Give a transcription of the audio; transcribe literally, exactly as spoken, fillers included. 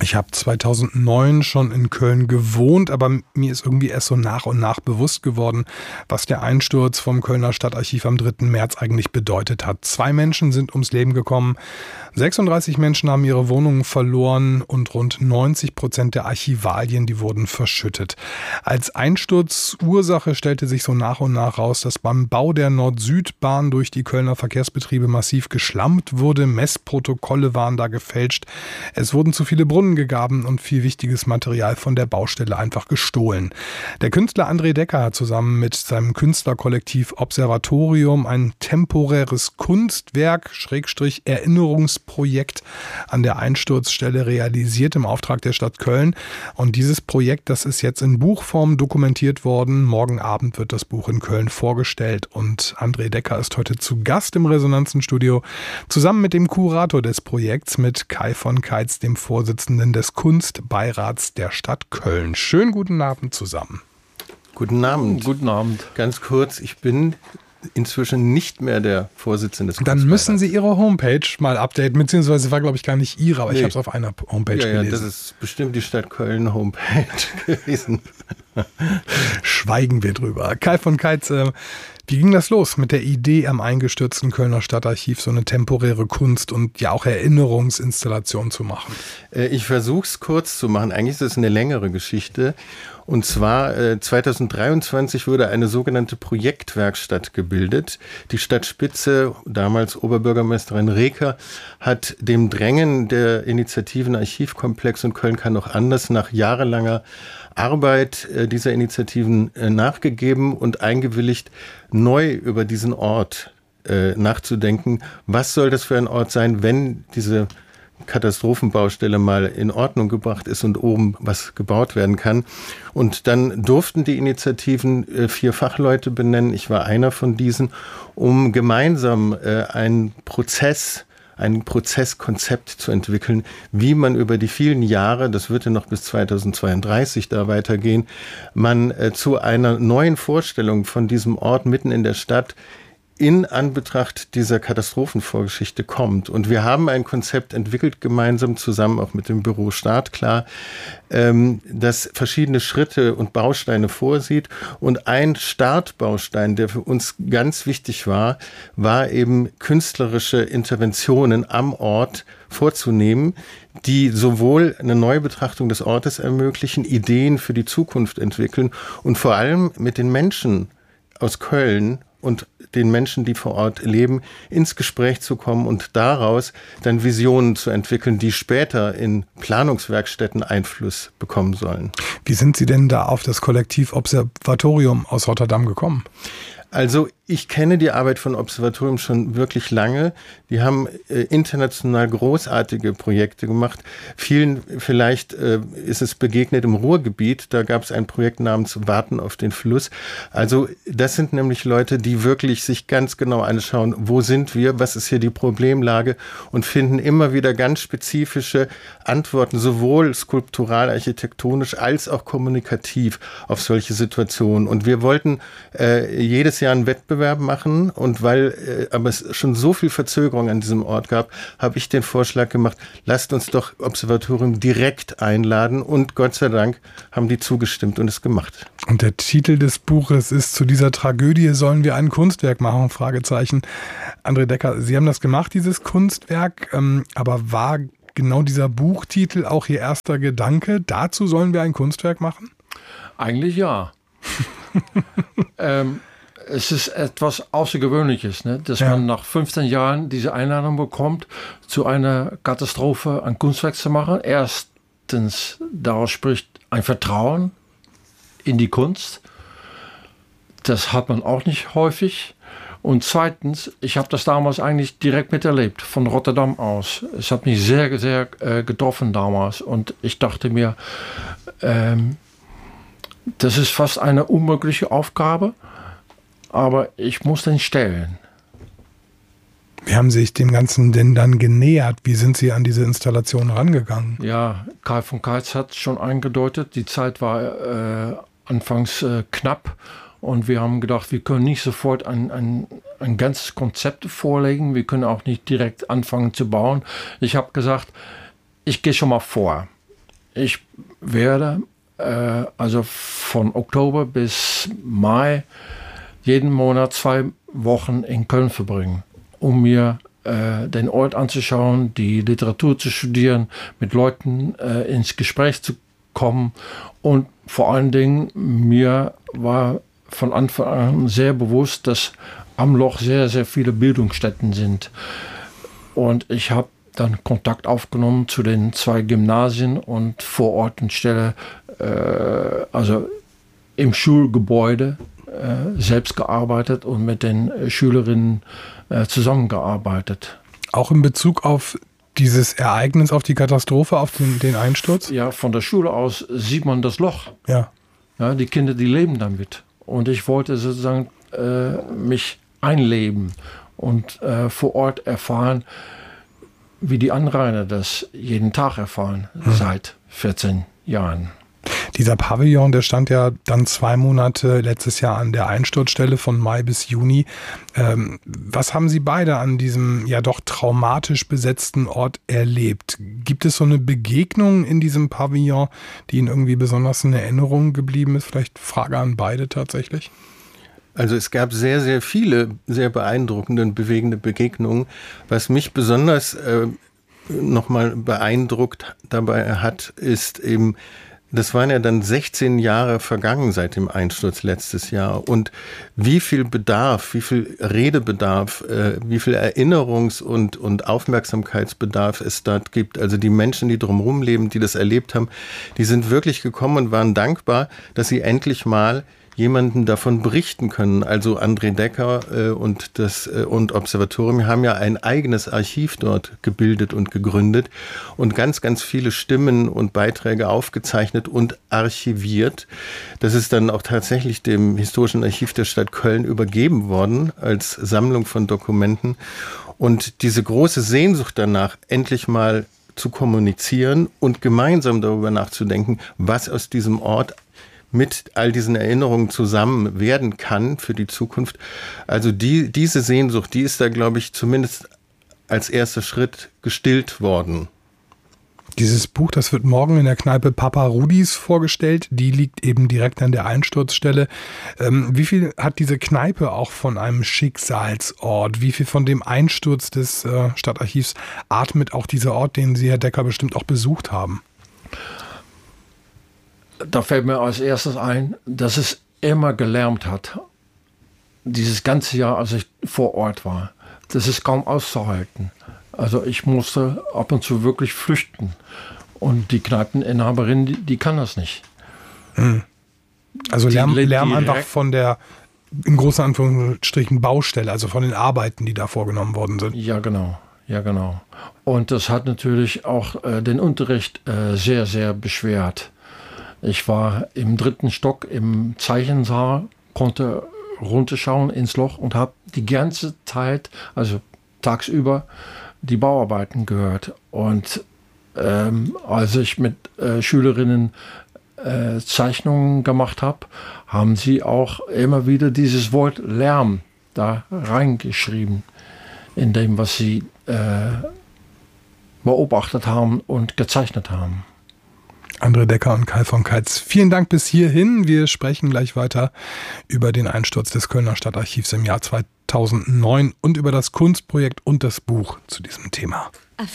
Ich habe zweitausendneun schon in Köln gewohnt, aber mir ist irgendwie erst so nach und nach bewusst geworden, was der Einsturz vom Kölner Stadtarchiv am dritten März eigentlich bedeutet hat. Zwei Menschen sind ums Leben gekommen, sechsunddreißig Menschen haben ihre Wohnungen verloren und rund neunzig Prozent der Archivalien, die wurden verschüttet. Als Einsturzursache stellte sich so nach und nach raus, dass beim Bau der Nord-Süd-Bahn durch die Kölner Verkehrsbetriebe massiv geschlammt wurde. Messprotokolle waren da gefälscht. Es wurden zu viele Brunnen gegraben und viel wichtiges Material von der Baustelle einfach gestohlen. Der Künstler André Decker hat zusammen mit seinem Künstlerkollektiv Observatorium ein temporäres Kunstwerk, Schrägstrich Erinnerungsprojekt an der Einsturzstelle realisiert im Auftrag der Stadt Köln. Und dieses Projekt, das ist jetzt in Buchform dokumentiert worden. Morgen Abend wird das Buch in Köln vorgestellt und André Decker ist heute zu Gast im Resonanzenstudio, zusammen mit dem Kurator des Projekts, mit Kai von Keitz, dem Vorsitzenden des Kunstbeirats der Stadt Köln. Schönen guten Abend zusammen. Guten Abend. Guten Abend. Ganz kurz, ich bin inzwischen nicht mehr der Vorsitzende des Kunstbeirats. Dann müssen Sie Ihre Homepage mal updaten, beziehungsweise war, glaube ich, gar nicht Ihre, aber nee. Ich habe es auf einer Homepage ja, gelesen. Ja, das ist bestimmt die Stadt Köln Homepage gewesen. Schweigen wir drüber. Kai von Keitz, äh, wie ging das los mit der Idee am eingestürzten Kölner Stadtarchiv, so eine temporäre Kunst- und ja auch Erinnerungsinstallation zu machen? Äh, ich versuche es kurz zu machen. Eigentlich ist es eine längere Geschichte. Und zwar äh, zweitausenddreiundzwanzig wurde eine sogenannte Projektwerkstatt gebildet. Die Stadt Spitze, damals Oberbürgermeisterin Reker, hat dem Drängen der Initiativen Archivkomplex und Köln kann auch anders nach jahrelanger Arbeit äh, dieser Initiativen äh, nachgegeben und eingewilligt, neu über diesen Ort äh, nachzudenken. Was soll das für ein Ort sein, wenn diese Katastrophenbaustelle mal in Ordnung gebracht ist und oben was gebaut werden kann. Und dann durften die Initiativen äh, vier Fachleute benennen, ich war einer von diesen, um gemeinsam äh, einen Prozess, ein Prozesskonzept zu entwickeln, wie man über die vielen Jahre, das wird ja noch bis zweitausendzweiunddreißig da weitergehen, man äh, zu einer neuen Vorstellung von diesem Ort mitten in der Stadt in Anbetracht dieser Katastrophenvorgeschichte kommt. Und wir haben ein Konzept entwickelt, gemeinsam zusammen auch mit dem Büro Startklar, ähm, das verschiedene Schritte und Bausteine vorsieht. Und ein Startbaustein, der für uns ganz wichtig war, war eben künstlerische Interventionen am Ort vorzunehmen, die sowohl eine Neubetrachtung des Ortes ermöglichen, Ideen für die Zukunft entwickeln und vor allem mit den Menschen aus Köln und den Menschen, die vor Ort leben, ins Gespräch zu kommen und daraus dann Visionen zu entwickeln, die später in Planungswerkstätten Einfluss bekommen sollen. Wie sind Sie denn da auf das Kollektiv Observatorium aus Rotterdam gekommen? Also ich kenne die Arbeit von Observatorium schon wirklich lange. Die haben äh, international großartige Projekte gemacht. Vielen vielleicht äh, ist es begegnet im Ruhrgebiet. Da gab es ein Projekt namens Warten auf den Fluss. Also das sind nämlich Leute, die wirklich sich ganz genau anschauen, wo sind wir, was ist hier die Problemlage und finden immer wieder ganz spezifische Antworten, sowohl skulptural, architektonisch als auch kommunikativ auf solche Situationen. Und wir wollten äh, jedes Jahr einen Wettbewerb machen und weil äh, aber es schon so viel Verzögerung an diesem Ort gab, habe ich den Vorschlag gemacht, lasst uns doch Observatorium direkt einladen und Gott sei Dank haben die zugestimmt und es gemacht. Und der Titel des Buches ist "Zu dieser Tragödie sollen wir ein Kunstwerk machen?" Fragezeichen. André Decker, Sie haben das gemacht, dieses Kunstwerk, ähm, aber war genau dieser Buchtitel auch Ihr erster Gedanke? Dazu sollen wir ein Kunstwerk machen? Eigentlich ja. ähm, Es ist etwas Außergewöhnliches, ne? Dass ja. man nach fünfzehn Jahren diese Einladung bekommt, zu einer Katastrophe ein Kunstwerk zu machen. Erstens, daraus spricht ein Vertrauen in die Kunst. Das hat man auch nicht häufig. Und zweitens, ich habe das damals eigentlich direkt miterlebt, von Rotterdam aus. Es hat mich sehr, sehr äh, getroffen damals. Und ich dachte mir, ähm, das ist fast eine unmögliche Aufgabe. Aber ich muss den stellen. Wie haben Sie sich dem Ganzen denn dann genähert? Wie sind Sie an diese Installation rangegangen? Ja, Kai von Keitz hat schon angedeutet, die Zeit war äh, anfangs äh, knapp und wir haben gedacht, wir können nicht sofort ein, ein, ein ganzes Konzept vorlegen, wir können auch nicht direkt anfangen zu bauen. Ich habe gesagt, ich gehe schon mal vor. ich werde äh, also von Oktober bis Mai jeden Monat zwei Wochen in Köln verbringen, um mir äh, den Ort anzuschauen, die Literatur zu studieren, mit Leuten äh, ins Gespräch zu kommen und vor allen Dingen mir war von Anfang an sehr bewusst, dass am Loch sehr, sehr viele Bildungsstätten sind. Und ich habe dann Kontakt aufgenommen zu den zwei Gymnasien und vor Ort und Stelle, äh, also im Schulgebäude äh, selbst gearbeitet und mit den äh, Schülerinnen äh, zusammengearbeitet. Auch in Bezug auf dieses Ereignis, auf die Katastrophe, auf den, den Einsturz? Ja, von der Schule aus sieht man das Loch. Ja. Ja, die Kinder, die leben damit. Und ich wollte sozusagen äh, mich einleben und äh, vor Ort erfahren, wie die Anrainer das jeden Tag erfahren, hm. seit vierzehn Jahren. Dieser Pavillon, der stand ja dann zwei Monate letztes Jahr an der Einsturzstelle von Mai bis Juni. Ähm, was haben Sie beide an diesem ja doch traumatisch besetzten Ort erlebt? Gibt es so eine Begegnung in diesem Pavillon, die Ihnen irgendwie besonders in Erinnerung geblieben ist? Vielleicht Frage an beide tatsächlich. Also es gab sehr, sehr viele sehr beeindruckende und bewegende Begegnungen. Was mich besonders äh, nochmal beeindruckt dabei hat, ist eben, das waren ja dann sechzehn Jahre vergangen seit dem Einsturz letztes Jahr. Und wie viel Bedarf, wie viel Redebedarf, äh, wie viel Erinnerungs- und, und Aufmerksamkeitsbedarf es dort gibt. Also die Menschen, die drumherum leben, die das erlebt haben, die sind wirklich gekommen und waren dankbar, dass sie endlich mal jemanden davon berichten können. Also André Decker äh, und das äh, und Observatorium haben ja ein eigenes Archiv dort gebildet und gegründet und ganz, ganz viele Stimmen und Beiträge aufgezeichnet und archiviert. Das ist dann auch tatsächlich dem Historischen Archiv der Stadt Köln übergeben worden als Sammlung von Dokumenten. Und diese große Sehnsucht danach, endlich mal zu kommunizieren und gemeinsam darüber nachzudenken, was aus diesem Ort mit all diesen Erinnerungen zusammen werden kann für die Zukunft. Also die, diese Sehnsucht, die ist da, glaube ich, zumindest als erster Schritt gestillt worden. Dieses Buch, das wird morgen in der Kneipe Papa Rudis vorgestellt. Die liegt eben direkt an der Einsturzstelle. Ähm, wie viel hat diese Kneipe auch von einem Schicksalsort? Wie viel von dem Einsturz des äh, Stadtarchivs atmet auch dieser Ort, den Sie, Herr Decker, bestimmt auch besucht haben? Da fällt mir als erstes ein, dass es immer gelärmt hat. Dieses ganze Jahr, als ich vor Ort war. Das ist kaum auszuhalten. Also ich musste ab und zu wirklich flüchten. Und die Kneipeninhaberin, die, die kann das nicht. Hm. Also Lärm, Lärm einfach von der, in großen Anführungsstrichen, Baustelle, also von den Arbeiten, die da vorgenommen worden sind. Ja, genau. Ja, genau. Und das hat natürlich auch äh, den Unterricht äh, sehr, sehr beschwert. Ich war im dritten Stock im Zeichensaal, konnte runterschauen ins Loch und habe die ganze Zeit, also tagsüber, die Bauarbeiten gehört. Und ähm, als ich mit äh, Schülerinnen äh, Zeichnungen gemacht habe, haben sie auch immer wieder dieses Wort Lärm da reingeschrieben, in dem, was sie äh, beobachtet haben und gezeichnet haben. André Decker und Kai von Keitz, vielen Dank bis hierhin. Wir sprechen gleich weiter über den Einsturz des Kölner Stadtarchivs im Jahr zweitausendneun und über das Kunstprojekt und das Buch zu diesem Thema.